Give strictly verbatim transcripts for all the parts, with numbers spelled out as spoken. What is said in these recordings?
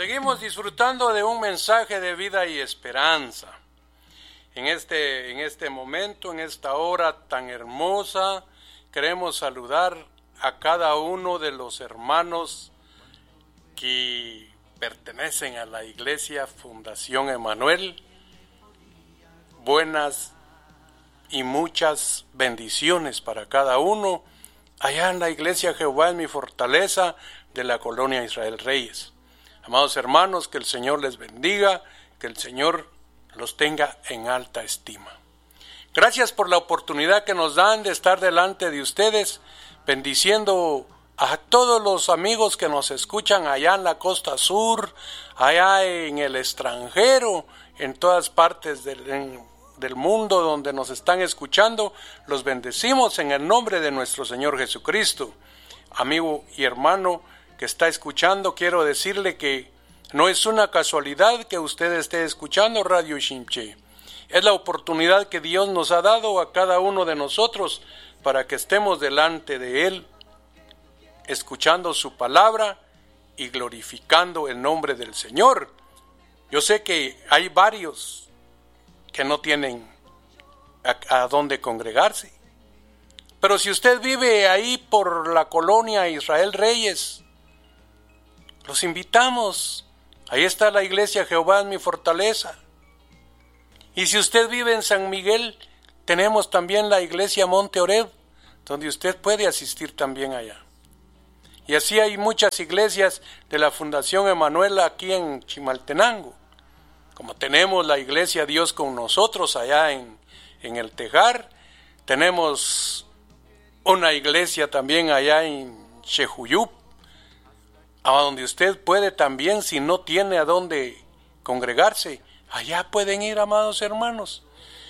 Seguimos disfrutando de un mensaje de vida y esperanza. En este, en este momento, en esta hora tan hermosa, queremos saludar a cada uno de los hermanos que pertenecen a la Iglesia Fundación Emanuel. Buenas y muchas bendiciones para cada uno allá en la Iglesia Jehová es mi fortaleza de la colonia Israel Reyes. Amados hermanos, que el Señor les bendiga, que el Señor los tenga en alta estima. Gracias por la oportunidad que nos dan de estar delante de ustedes, bendiciendo a todos los amigos que nos escuchan allá en la costa sur, allá en el extranjero, en todas partes del, en, del mundo donde nos están escuchando. Los bendecimos en el nombre de nuestro Señor Jesucristo. Amigo y hermano que está escuchando, quiero decirle que no es una casualidad que usted esté escuchando Radio Shimche. Es la oportunidad que Dios nos ha dado a cada uno de nosotros para que estemos delante de Él, escuchando su palabra y glorificando el nombre del Señor. Yo sé que hay varios que no tienen a, a dónde congregarse. Pero si usted vive ahí por la colonia Israel Reyes, los invitamos. Ahí está la Iglesia Jehová es mi fortaleza. Y si usted vive en San Miguel, tenemos también la Iglesia Monte Oreb, donde usted puede asistir también allá. Y así hay muchas iglesias de la Fundación Emanuel aquí en Chimaltenango. Como tenemos la Iglesia Dios con nosotros allá en, en el Tejar, tenemos una iglesia también allá en Xejuyup, a donde usted puede también, si no tiene a dónde congregarse, allá pueden ir, amados hermanos.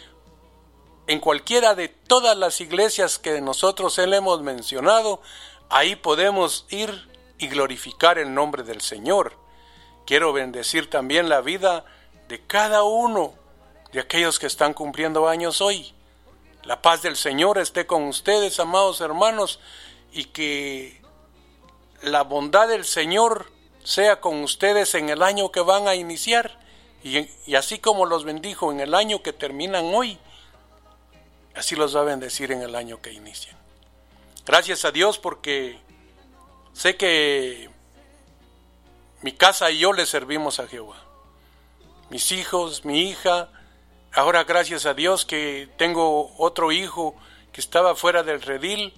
En cualquiera de todas las iglesias que nosotros le hemos mencionado, ahí podemos ir y glorificar el nombre del Señor. Quiero bendecir también la vida de cada uno de aquellos que están cumpliendo años hoy. La paz del Señor esté con ustedes, amados hermanos, y que la bondad del Señor sea con ustedes en el año que van a iniciar, y, y así como los bendijo en el año que terminan hoy, así los va a bendecir en el año que inician. Gracias a Dios, porque sé que mi casa y yo le servimos a Jehová. Mis hijos, mi hija, ahora gracias a Dios que tengo otro hijo que estaba fuera del redil,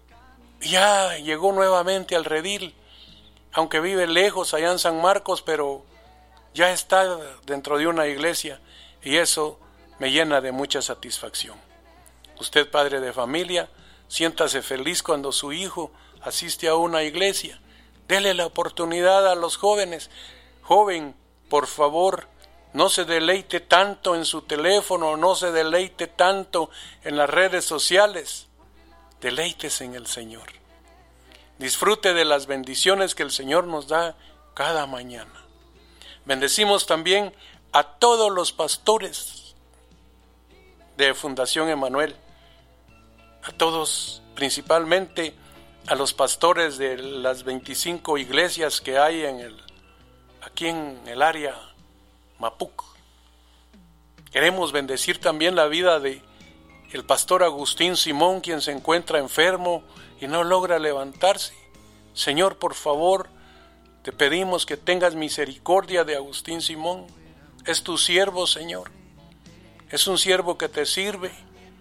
ya llegó nuevamente al redil, aunque vive lejos allá en San Marcos, pero ya está dentro de una iglesia y eso me llena de mucha satisfacción. Usted, padre de familia, siéntase feliz cuando su hijo asiste a una iglesia. Dele la oportunidad a los jóvenes. Joven, por favor, no se deleite tanto en su teléfono, no se deleite tanto en las redes sociales. Deleites en el Señor. Disfrute de las bendiciones que el Señor nos da cada mañana. Bendecimos también a todos los pastores de Fundación Emanuel, a todos, principalmente a los pastores de las veinticinco iglesias que hay en el, aquí en el área Mapuc. Queremos bendecir también la vida de el pastor Agustín Simón, quien se encuentra enfermo y no logra levantarse. Señor, por favor, te pedimos que tengas misericordia de Agustín Simón. Es tu siervo, Señor. Es un siervo que te sirve.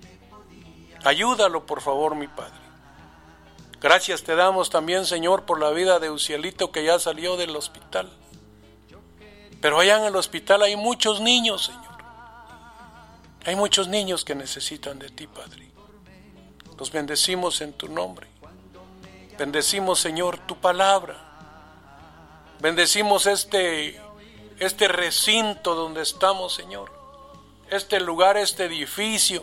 Ayúdalo, por favor, mi Padre. Gracias te damos también, Señor, por la vida de Ucielito, que ya salió del hospital. Pero allá en el hospital hay muchos niños, Señor. Hay muchos niños que necesitan de ti, Padre. Los bendecimos en tu nombre. Bendecimos, Señor, tu palabra. Bendecimos este, este recinto donde estamos, Señor. Este lugar, este edificio.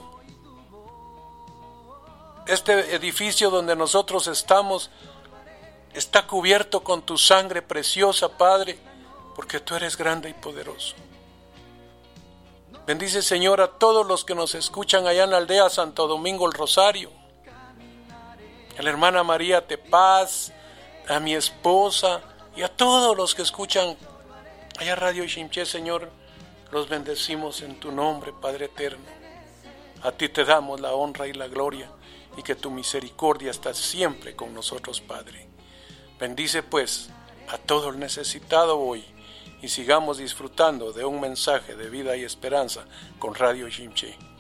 Este edificio donde nosotros estamos está cubierto con tu sangre preciosa, Padre, porque tú eres grande y poderoso. Bendice, Señor, a todos los que nos escuchan allá en la aldea Santo Domingo el Rosario. A la hermana María Tepaz, a mi esposa y a todos los que escuchan Allá Radio Shimché, Señor, los bendecimos en tu nombre, Padre eterno. A ti te damos la honra y la gloria, y que tu misericordia está siempre con nosotros, Padre. Bendice pues a todo el necesitado hoy, y sigamos disfrutando de un mensaje de vida y esperanza con Radio Shimché.